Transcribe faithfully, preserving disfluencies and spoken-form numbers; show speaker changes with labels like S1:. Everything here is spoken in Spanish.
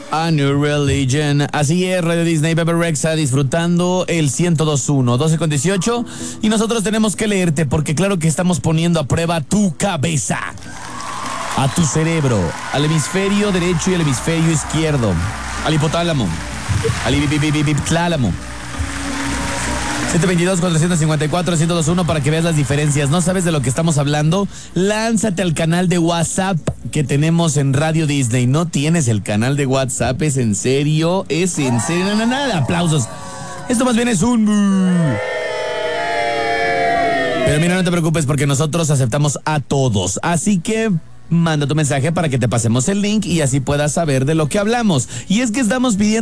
S1: A New Religion. Así es, Radio Disney, Bebe Rexha, disfrutando el ciento dos punto uno, doce con dieciocho. Y nosotros tenemos que leerte porque claro que estamos poniendo a prueba tu cabeza, a tu cerebro, al hemisferio derecho y al hemisferio izquierdo, al hipotálamo, al hipotálamo. siete dos dos, cuatro cinco cuatro, ciento dos punto uno para que veas las diferencias. ¿No sabes de lo que estamos hablando? Lánzate al canal de WhatsApp que tenemos en Radio Disney. ¿No tienes el canal de WhatsApp? ¿Es en serio? ¿Es en serio? No, no, nada, aplausos. Esto más bien es un... Pero mira, no te preocupes porque nosotros aceptamos a todos. Así que manda tu mensaje para que te pasemos el link y así puedas saber de lo que hablamos. Y es que estamos pidiendo